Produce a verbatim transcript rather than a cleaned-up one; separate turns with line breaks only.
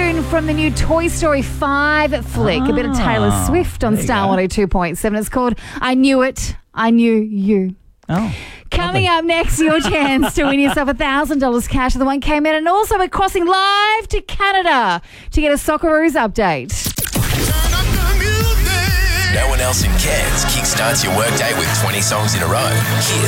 tune from the new Toy Story five flick. A bit of Taylor Swift on Star one oh two point seven. It's called I Knew It, I Knew You.
Oh.
Coming
lovely.
up next, your chance to win yourself one thousand dollars cash. The one came in, and also we're crossing live to Canada to get a Socceroos update.
No one else in Cairns kickstarts your workday with twenty songs in a row. Here's